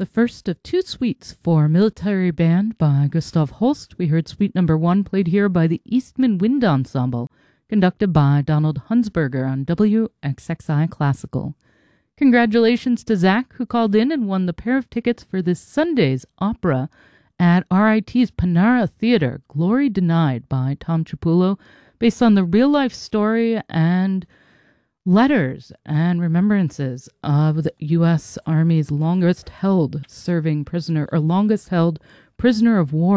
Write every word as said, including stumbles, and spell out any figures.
The first of two suites for military band by Gustav Holst. We heard suite number one played here by the Eastman Wind Ensemble, conducted by Donald Hunsberger on W X X I Classical. Congratulations to Zach, who called in and won the pair of tickets for this Sunday's opera at R I T's Panara Theater, Glory Denied by Tom Chiapullo, based on the real-life story and letters and remembrances of the U S Army's longest-held serving prisoner, or longest-held prisoner of war,